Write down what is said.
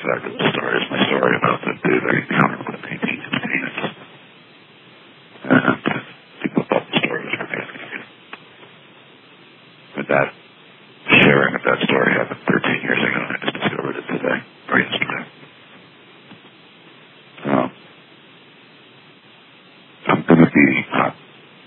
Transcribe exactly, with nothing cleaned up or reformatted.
back to the story. It's my story about the day that I encountered with paintings and paintings. And people thought the story was ridiculous. But that sharing of that story happened thirteen years ago.